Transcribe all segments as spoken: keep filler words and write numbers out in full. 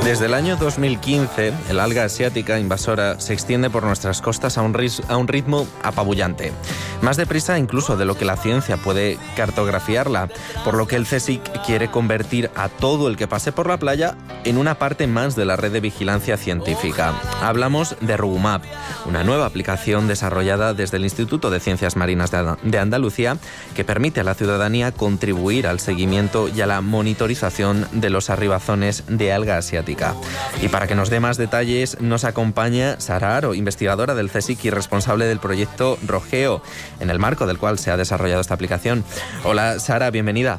Desde el año dos mil quince, el alga asiática invasora se extiende por nuestras costas a un, ris- a un ritmo apabullante. Más deprisa incluso de lo que la ciencia puede cartografiarla, por lo que el CSIC quiere convertir a todo el que pase por la playa en una parte más de la red de vigilancia científica. Hablamos de RUMAP, una nueva aplicación desarrollada desde el Instituto de Ciencias Marinas de, de Andalucía que permite a la ciudadanía contribuir al seguimiento y a la monitorización de los arribazones de alga asiática. Y para que nos dé más detalles nos acompaña Sara Haro, investigadora del CSIC y responsable del proyecto Rogeo, en el marco del cual se ha desarrollado esta aplicación. Hola Sara, bienvenida.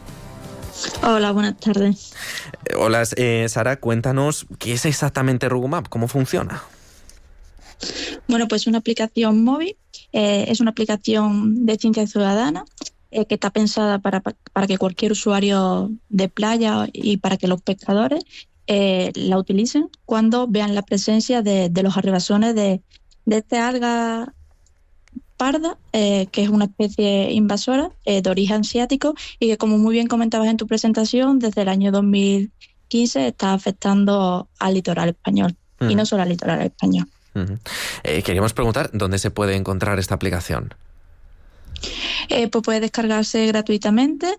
Hola, buenas tardes. Hola eh, Sara, cuéntanos qué es exactamente RUMAP, cómo funciona. Bueno, pues una aplicación móvil, eh, es una aplicación de ciencia ciudadana eh, que está pensada para, para que cualquier usuario de playa y para que los pescadores eh, la utilicen cuando vean la presencia de, de los arribazones de, de este alga parda, eh, que es una especie invasora eh, de origen asiático y que, como muy bien comentabas en tu presentación, desde el año dos mil quince está afectando al litoral español, uh-huh. y no solo al litoral español. Uh-huh. Eh, queríamos preguntar, ¿dónde se puede encontrar esta aplicación? Eh, pues puede descargarse gratuitamente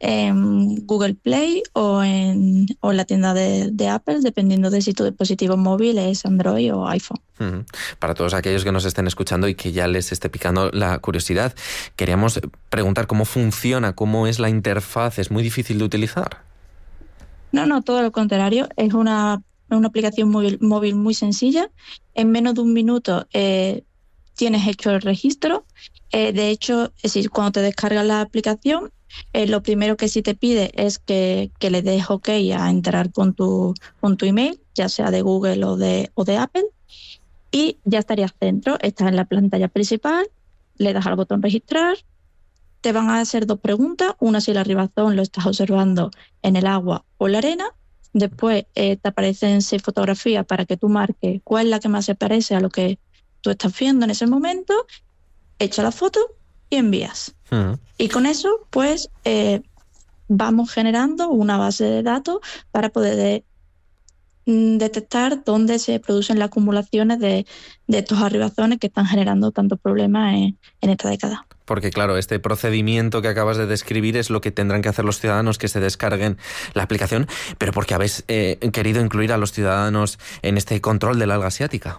en Google Play o en, o en la tienda de, de Apple, dependiendo de si tu dispositivo móvil es Android o iPhone. Uh-huh. Para todos aquellos que nos estén escuchando y que ya les esté picando la curiosidad, queríamos preguntar cómo funciona, cómo es la interfaz. ¿Es muy difícil de utilizar? No, no, todo lo contrario. Es una, una aplicación móvil, móvil muy sencilla. En menos de un minuto eh, tienes hecho el registro. Eh, de hecho, es decir, cuando te descargas la aplicación, eh, lo primero que sí te pide es que, que le des OK a entrar con tu, con tu email, ya sea de Google o de, o de Apple, y ya estarías dentro. Estás en la pantalla principal, le das al botón registrar, te van a hacer dos preguntas, una si el arribazón lo estás observando en el agua o la arena. Después eh, te aparecen seis fotografías para que tú marques cuál es la que más se parece a lo que tú estás viendo en ese momento. Echa la foto y envías. Uh-huh. Y con eso, pues, eh, vamos generando una base de datos para poder de, mm, detectar dónde se producen las acumulaciones de, de estos arribazones que están generando tantos problemas en, en esta década. Porque claro, este procedimiento que acabas de describir es lo que tendrán que hacer los ciudadanos que se descarguen la aplicación, pero porque habéis eh, querido incluir a los ciudadanos en este control del alga asiática.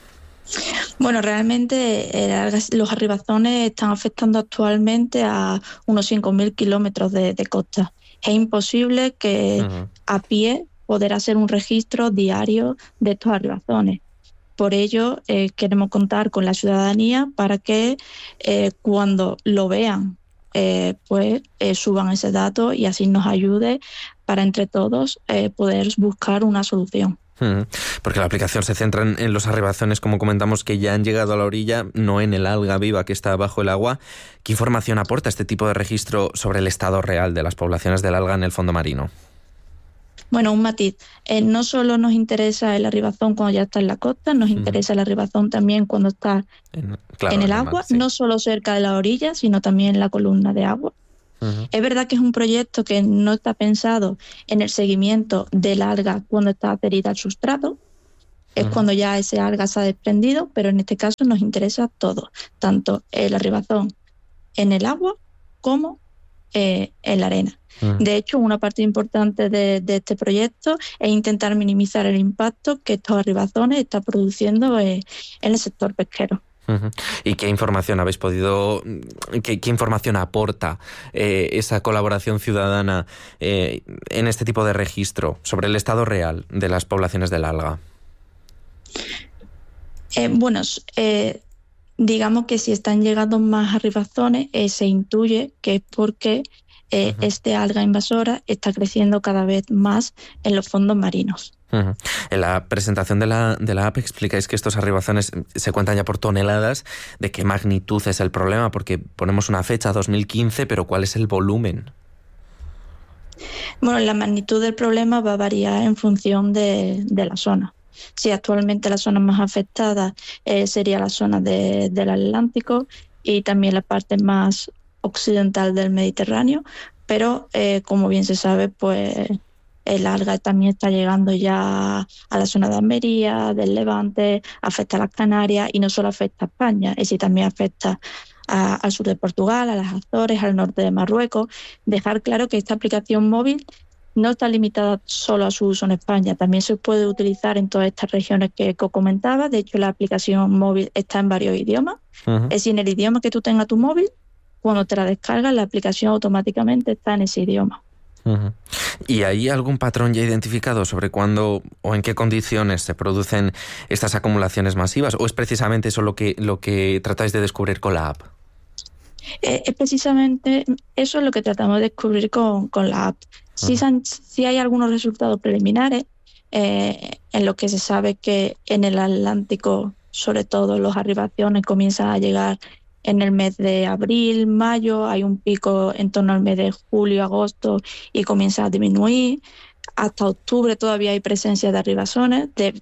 Bueno, realmente eh, los arribazones están afectando actualmente a unos cinco mil kilómetros de, de costa. Es imposible que uh-huh. a pie poder hacer un registro diario de estos arribazones. Por ello, eh, queremos contar con la ciudadanía para que eh, cuando lo vean, eh, pues eh, suban ese dato y así nos ayude para entre todos eh, poder buscar una solución. Porque la aplicación se centra en, en los arribazones, como comentamos, que ya han llegado a la orilla, no en el alga viva que está bajo el agua. ¿Qué información aporta este tipo de registro sobre el estado real de las poblaciones del alga en el fondo marino? Bueno, un matiz. Eh, no solo nos interesa el arribazón cuando ya está en la costa, nos interesa uh-huh. el arribazón también cuando está en, claro, en el agua, mar, sí. No solo cerca de la orilla, sino también en la columna de agua. Uh-huh. Es verdad que es un proyecto que no está pensado en el seguimiento del alga cuando está adherida al sustrato, es uh-huh. cuando ya ese alga se ha desprendido, pero en este caso nos interesa todo, tanto el arribazón en el agua como eh, en la arena. Uh-huh. De hecho, una parte importante de, de este proyecto es intentar minimizar el impacto que estos arribazones están produciendo eh, en el sector pesquero. ¿Y qué información habéis podido, qué, qué información aporta eh, esa colaboración ciudadana eh, en este tipo de registro sobre el estado real de las poblaciones del alga? Eh, bueno, eh, digamos que si están llegando más arribazones, eh, se intuye que es porque eh, uh-huh. este alga invasora está creciendo cada vez más en los fondos marinos. Uh-huh. En la presentación de la, de la app explicáis que estos arribazones se cuentan ya por toneladas. ¿De qué magnitud es el problema? Porque ponemos una fecha, dos mil quince, pero ¿cuál es el volumen? Bueno, la magnitud del problema va a variar en función de, de la zona. Sí, actualmente la zona más afectada eh, sería la zona de, del Atlántico y también la parte más occidental del Mediterráneo, pero eh, como bien se sabe, pues el alga también está llegando ya a la zona de Almería, del Levante, afecta a las Canarias y no solo afecta a España, es decir, también afecta a, al sur de Portugal, a las Azores, al norte de Marruecos. Dejar claro que esta aplicación móvil no está limitada solo a su uso en España, también se puede utilizar en todas estas regiones que comentaba. De hecho, la aplicación móvil está en varios idiomas. Uh-huh. Es decir, en el idioma que tú tengas tu móvil, cuando te la descargas, la aplicación automáticamente está en ese idioma. Uh-huh. ¿Y hay algún patrón ya identificado sobre cuándo o en qué condiciones se producen estas acumulaciones masivas? ¿O es precisamente eso lo que, lo que tratáis de descubrir con la app? Eh, es precisamente eso es lo que tratamos de descubrir con, con la app. Sí, uh-huh. sí hay algunos resultados preliminares eh, en los que se sabe que en el Atlántico, sobre todo, las arribaciones comienzan a llegar en el mes de abril, mayo, hay un pico en torno al mes de julio, agosto y comienza a disminuir. Hasta octubre todavía hay presencia de arribaciones. De...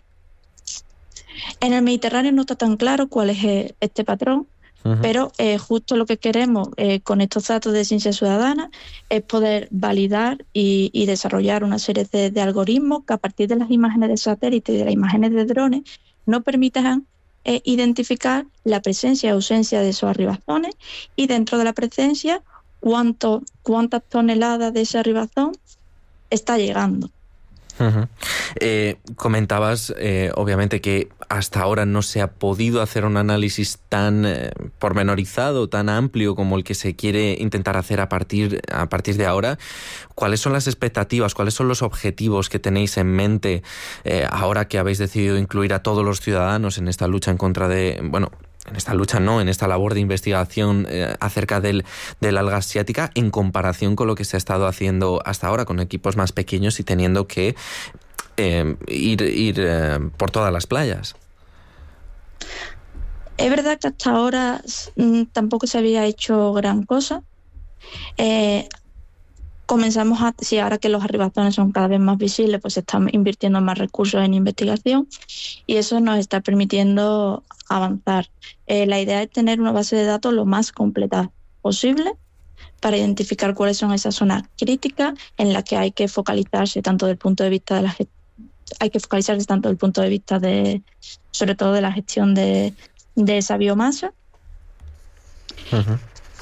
En el Mediterráneo no está tan claro cuál es este patrón, uh-huh. pero eh, justo lo que queremos eh, con estos datos de ciencia ciudadana es poder validar y, y desarrollar una serie de, de algoritmos que a partir de las imágenes de satélite y de las imágenes de drones nos permitan Eh, identificar la presencia y ausencia de esos arribazones y dentro de la presencia cuánto, cuántas toneladas de ese arribazón está llegando. Uh-huh. Eh, comentabas, eh, obviamente, que hasta ahora no se ha podido hacer un análisis tan eh, pormenorizado, tan amplio como el que se quiere intentar hacer a partir, a partir de ahora. ¿Cuáles son las expectativas, cuáles son los objetivos que tenéis en mente eh, ahora que habéis decidido incluir a todos los ciudadanos en esta lucha en contra de... bueno, en esta lucha no, en esta labor de investigación eh, acerca del, del alga asiática, en comparación con lo que se ha estado haciendo hasta ahora con equipos más pequeños y teniendo que eh, ir, ir eh, por todas las playas? Es verdad que hasta ahora mm, tampoco se había hecho gran cosa. Eh, comenzamos a, sí, ahora que los arribazones son cada vez más visibles, pues se están invirtiendo más recursos en investigación y eso nos está permitiendo avanzar. Eh, la idea es tener una base de datos lo más completa posible para identificar cuáles son esas zonas críticas en las que hay que focalizarse tanto desde el punto de vista de la hay que focalizarse tanto desde el punto de vista de, sobre todo de la gestión de, de esa biomasa. Uh-huh.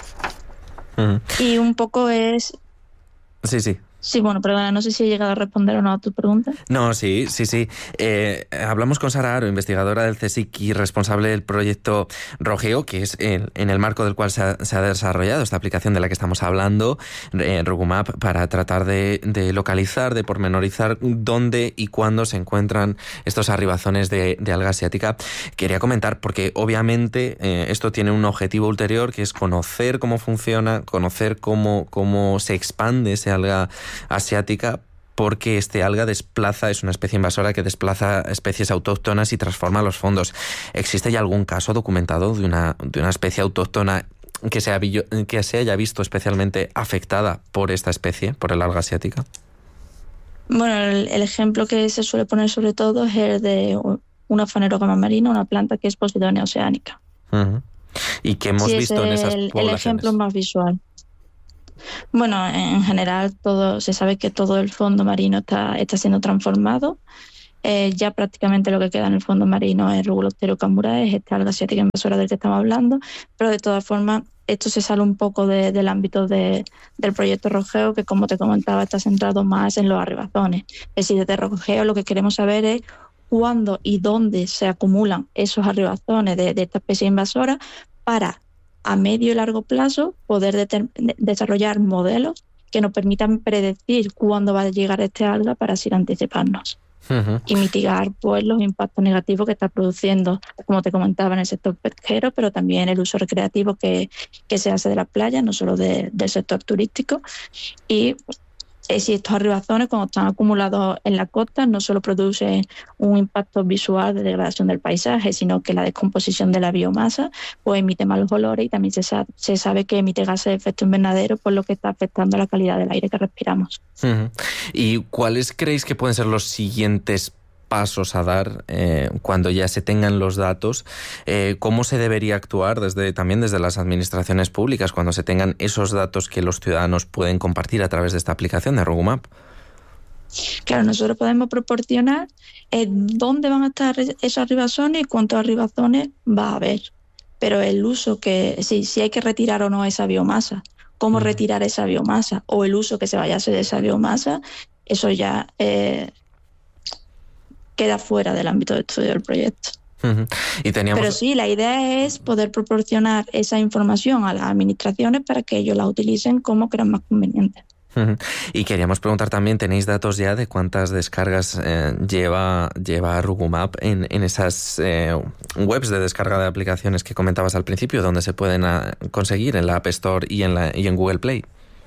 Uh-huh. Y un poco es Sí, sí. Sí, bueno, perdona, no sé si he llegado a responder o no a tu pregunta. No, sí, sí, sí. Eh, hablamos con Sara Haro, investigadora del CSIC y responsable del proyecto Rogeo, que es el, en el marco del cual se ha, se ha desarrollado esta aplicación de la que estamos hablando, eh, Rugumap, para tratar de, de localizar, de pormenorizar dónde y cuándo se encuentran estos arribazones de, de alga asiática. Quería comentar, porque obviamente eh, esto tiene un objetivo ulterior, que es conocer cómo funciona, conocer cómo, cómo se expande ese alga asiática, porque este alga desplaza, es una especie invasora que desplaza especies autóctonas y transforma los fondos. ¿Existe ya algún caso documentado de una, de una especie autóctona que se, ha, que se haya visto especialmente afectada por esta especie, por el alga asiática? Bueno, el, el ejemplo que se suele poner sobre todo es el de una fanerogama marina, una planta que es Posidonia oceanica. Uh-huh. ¿Y qué hemos sí, visto es en esas el, poblaciones? El ejemplo más visual. Bueno, en general todo se sabe que todo el fondo marino está, está siendo transformado. Eh, ya prácticamente lo que queda en el fondo marino es Rugulocterio camurae, es esta alga asiática invasora del que estamos hablando, pero de todas formas esto se sale un poco de, del ámbito de, del proyecto Rogeo, que como te comentaba está centrado más en los arribazones. Es decir, desde Rogeo lo que queremos saber es cuándo y dónde se acumulan esos arribazones de, de esta especie invasora para a medio y largo plazo poder deter- desarrollar modelos que nos permitan predecir cuándo va a llegar este alga para así anticiparnos uh-huh. y mitigar pues los impactos negativos que está produciendo, como te comentaba, en el sector pesquero, pero también el uso recreativo que, que se hace de las playas, no solo de, del sector turístico. Y pues, si estos arribazones, cuando están acumulados en la costa, no solo producen un impacto visual de degradación del paisaje, sino que la descomposición de la biomasa pues emite malos olores y también se sabe, se sabe que emite gases de efecto invernadero, por lo que está afectando la calidad del aire que respiramos. Uh-huh. ¿Y cuáles creéis que pueden ser los siguientes pasos a dar eh, cuando ya se tengan los datos? Eh, ¿Cómo se debería actuar desde también desde las administraciones públicas cuando se tengan esos datos que los ciudadanos pueden compartir a través de esta aplicación de Rugumap? Claro, nosotros podemos proporcionar eh, dónde van a estar esos ribazones y cuántos ribazones va a haber. Pero el uso que, si, si hay que retirar o no esa biomasa, cómo retirar esa biomasa o el uso que se vaya a hacer de esa biomasa, eso ya eh, queda fuera del ámbito de estudio del proyecto. Uh-huh. Y teníamos... Pero sí, la idea es poder proporcionar esa información a las administraciones para que ellos la utilicen como crean más conveniente. Uh-huh. Y queríamos preguntar también, ¿tenéis datos ya de cuántas descargas eh, lleva, lleva Rugumap en, en esas eh, webs de descarga de aplicaciones que comentabas al principio, donde se pueden a, conseguir en la App Store y en, la, y en Google Play?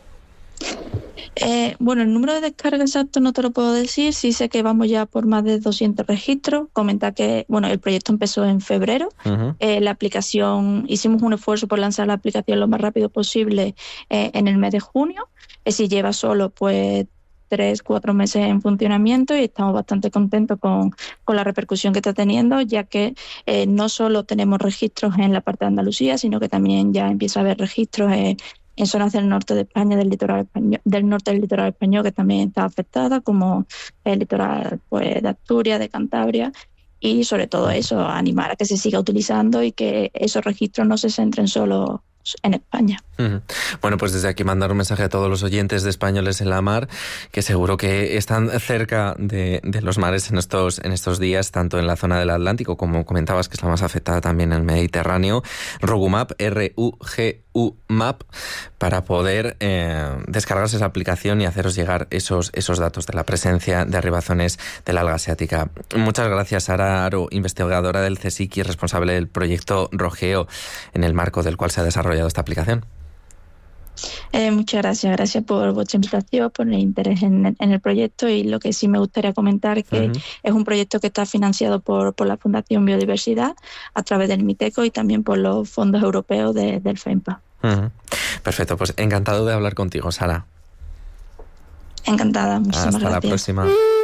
Eh, bueno, el número de descargas exacto no te lo puedo decir, sí sé que vamos ya por más de doscientos registros. Comenta que, bueno, el proyecto empezó en febrero, uh-huh. eh, la aplicación, hicimos un esfuerzo por lanzar la aplicación lo más rápido posible eh, en el mes de junio, eh, si lleva solo pues tres, cuatro meses en funcionamiento y estamos bastante contentos con, con la repercusión que está teniendo, ya que eh, no solo tenemos registros en la parte de Andalucía, sino que también ya empieza a haber registros en en zonas del norte de España, del litoral español, del norte del litoral español, que también está afectada, como el litoral pues, de Asturias, de Cantabria, y sobre todo eso, animar a que se siga utilizando y que esos registros no se centren solo en España. Uh-huh. Bueno, pues desde aquí mandar un mensaje a todos los oyentes de Españoles en la Mar, que seguro que están cerca de, de los mares en estos, en estos días, tanto en la zona del Atlántico, como comentabas, que es la más afectada también en el Mediterráneo. Rugumap, R U G U Map, para poder eh, descargarse esa aplicación y haceros llegar esos, esos datos de la presencia de arribazones del alga asiática. Muchas gracias, Sara Aro, investigadora del CSIC y responsable del proyecto Rogeo, en el marco del cual se ha desarrollado esta aplicación. Eh, muchas gracias, gracias por vuestra invitación, por el interés en, en el proyecto, y lo que sí me gustaría comentar es que uh-huh. es un proyecto que está financiado por, por la Fundación Biodiversidad a través del MITECO y también por los fondos europeos de, del FEMPA. Uh-huh. Perfecto, pues encantado de hablar contigo, Sara. Encantada, muchísimas Hasta gracias. Hasta la próxima.